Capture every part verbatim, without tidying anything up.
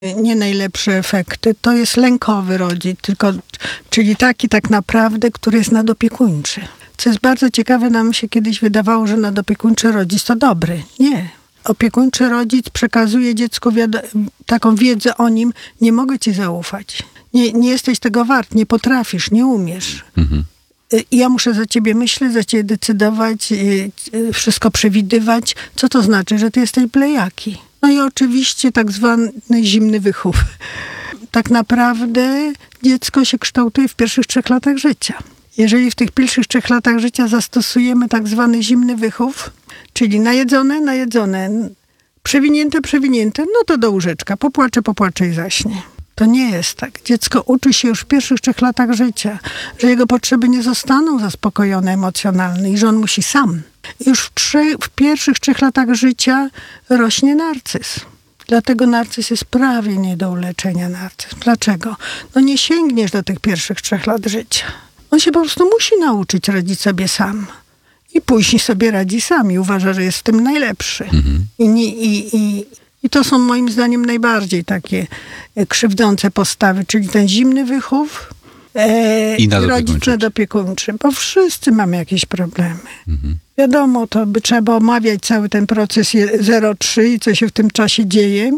nie najlepsze efekty, to jest lękowy rodzic, tylko, czyli taki tak naprawdę, który jest nadopiekuńczy. Co jest bardzo ciekawe, nam się kiedyś wydawało, że nadopiekuńczy rodzic to dobry. Nie. Opiekuńczy rodzic przekazuje dziecku wiado- taką wiedzę o nim, nie mogę ci zaufać. Nie, nie jesteś tego wart, nie potrafisz, nie umiesz. Mhm. Ja muszę za ciebie myśleć, za ciebie decydować, wszystko przewidywać. Co to znaczy? Że ty jesteś plejaki. No i oczywiście tak zwany zimny wychów. Tak naprawdę dziecko się kształtuje w pierwszych trzech latach życia. Jeżeli w tych pierwszych trzech latach życia zastosujemy tak zwany zimny wychów, czyli najedzone, najedzone, przewinięte, przewinięte, no to do łóżeczka, popłacze, popłacze i zaśnie. To nie jest tak. Dziecko uczy się już w pierwszych trzech latach życia, że jego potrzeby nie zostaną zaspokojone emocjonalnie i że on musi sam. Już w, trzech, w pierwszych trzech latach życia rośnie narcyz. Dlatego narcyz jest prawie nie do uleczenia narcyz. Dlaczego? No nie sięgniesz do tych pierwszych trzech lat życia. On się po prostu musi nauczyć radzić sobie sam. I później sobie radzi sam i uważa, że jest w tym najlepszy. Mhm. I, i, i, I to są moim zdaniem najbardziej takie krzywdzące postawy, czyli ten zimny wychów e, i rodzic nadopiekuńczy. Bo wszyscy mamy jakieś problemy. Mhm. Wiadomo, to by trzeba omawiać cały ten proces zero trzy i co się w tym czasie dzieje.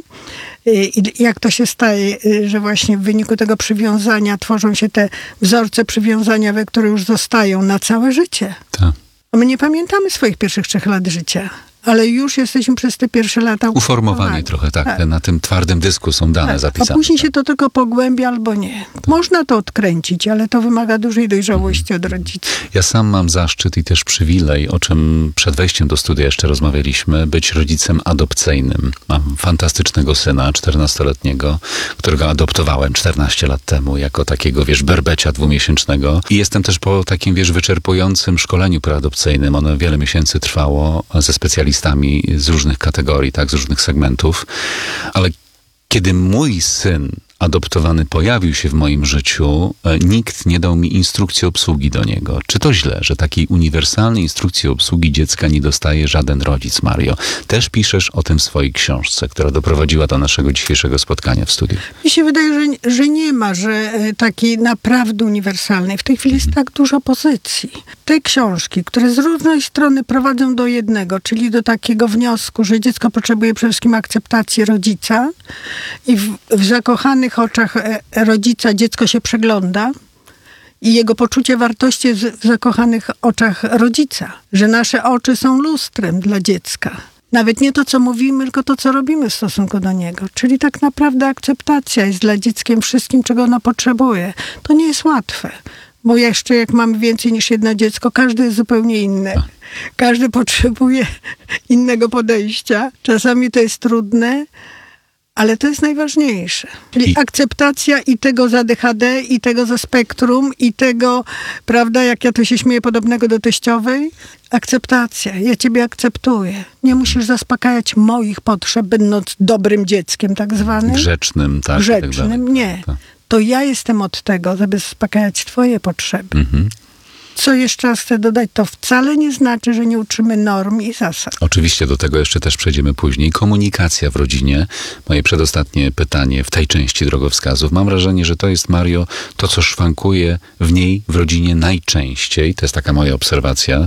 I jak to się staje, że właśnie w wyniku tego przywiązania tworzą się te wzorce przywiązaniowe, które już zostają na całe życie. Tak. My nie pamiętamy swoich pierwszych trzech lat życia, ale już jesteśmy przez te pierwsze lata uformowani trochę, tak. tak. Na tym twardym dysku są dane tak. zapisane. A później tak. się to tylko pogłębia albo nie. Tak. Można to odkręcić, ale to wymaga dużej dojrzałości od rodziców. Ja sam mam zaszczyt i też przywilej, o czym przed wejściem do studia jeszcze rozmawialiśmy, być rodzicem adopcyjnym. Mam fantastycznego syna, czternastoletniego, którego adoptowałem czternaście lat temu, jako takiego, wiesz, berbecia dwumiesięcznego. I jestem też po takim, wiesz, wyczerpującym szkoleniu preadopcyjnym. Ono wiele miesięcy trwało ze specjalistami z różnych kategorii, tak, z różnych segmentów, ale kiedy mój syn adoptowany pojawił się w moim życiu, nikt nie dał mi instrukcji obsługi do niego. Czy to źle, że takiej uniwersalnej instrukcji obsługi dziecka nie dostaje żaden rodzic, Mario? Też piszesz o tym w swojej książce, która doprowadziła do naszego dzisiejszego spotkania w studiu. Mi się wydaje, że, że nie ma, że takiej naprawdę uniwersalnej. W tej chwili jest tak dużo pozycji. Te książki, które z różnej strony prowadzą do jednego, czyli do takiego wniosku, że dziecko potrzebuje przede wszystkim akceptacji rodzica i w, w zakochanych oczach rodzica dziecko się przegląda i jego poczucie wartości jest w zakochanych oczach rodzica. Że nasze oczy są lustrem dla dziecka. Nawet nie to, co mówimy, tylko to, co robimy w stosunku do niego. Czyli tak naprawdę akceptacja jest dla dzieckiem wszystkim, czego ono potrzebuje. To nie jest łatwe. Bo jeszcze jak mamy więcej niż jedno dziecko, każdy jest zupełnie inny. Każdy potrzebuje innego podejścia. Czasami to jest trudne, ale to jest najważniejsze. Czyli I... akceptacja i tego za D H D, i tego za spektrum, i tego, prawda, jak ja to się śmieję, podobnego do teściowej. Akceptacja. Ja ciebie akceptuję. Nie musisz zaspokajać moich potrzeb, będąc dobrym dzieckiem tak zwanym. Grzecznym, tak. Grzecznym, tak nie. Tak. To ja jestem od tego, żeby zaspokajać twoje potrzeby. Mhm. Co jeszcze raz chcę dodać, to wcale nie znaczy, że nie uczymy norm i zasad. Oczywiście do tego jeszcze też przejdziemy później. Komunikacja w rodzinie. Moje przedostatnie pytanie w tej części drogowskazów. Mam wrażenie, że to jest, Mario, to, co szwankuje w niej, w rodzinie najczęściej. To jest taka moja obserwacja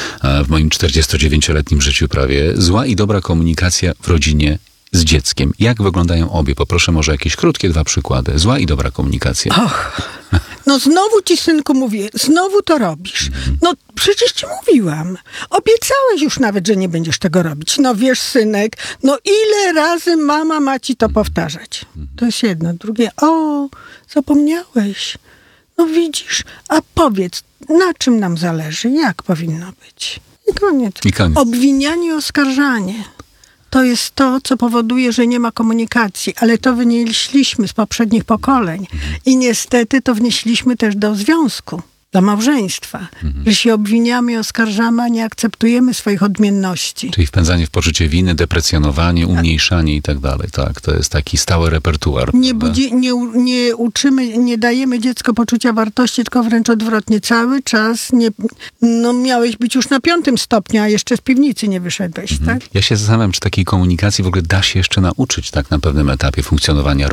w moim czterdziestodziewięcioletnim życiu prawie. Zła i dobra komunikacja w rodzinie z dzieckiem. Jak wyglądają obie? Poproszę może jakieś krótkie dwa przykłady. Zła i dobra komunikacja. Och, no znowu ci, synku, mówię, znowu to robisz. No przecież ci mówiłam. Obiecałeś już nawet, że nie będziesz tego robić. No wiesz, synek, no ile razy mama ma ci to powtarzać? To jest jedno. Drugie, o, zapomniałeś. No widzisz, a powiedz, na czym nam zależy? Jak powinno być? I koniec. I koniec. Obwinianie i oskarżanie. To jest to, co powoduje, że nie ma komunikacji, ale to wynieśliśmy z poprzednich pokoleń i niestety to wnieśliśmy też do związku, do małżeństwa, mhm. że się obwiniamy i oskarżamy, a nie akceptujemy swoich odmienności. Czyli wpędzanie w poczucie winy, deprecjonowanie, umniejszanie i tak dalej. Tak, to jest taki stały repertuar. Nie, budzi, nie, nie uczymy, nie dajemy dziecku poczucia wartości, tylko wręcz odwrotnie. Cały czas nie, no miałeś być już na piątym stopniu, a jeszcze z piwnicy nie wyszedłeś, mhm. tak? Ja się zastanawiam, czy takiej komunikacji w ogóle da się jeszcze nauczyć tak na pewnym etapie funkcjonowania